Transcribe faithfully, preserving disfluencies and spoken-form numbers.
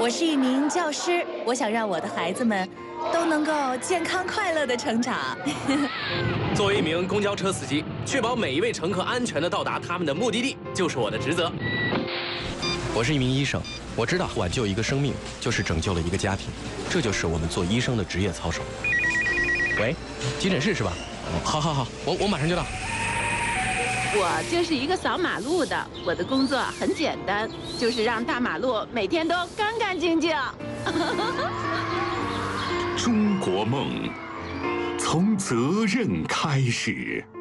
我是一名教师，我想让我的孩子们都能够健康快乐的成长。 作为一名公交车司机，确保每一位乘客安全地到达他们的目的地，就是我的职责。 我是一名医生，我知道挽救一个生命就是拯救了一个家庭，这就是我们做医生的职业操守。喂，急诊室是吧？好好好，我我马上就到。 我就是一个扫马路的，我的工作很简单，就是让大马路每天都干干净净。 中国梦，从责任开始。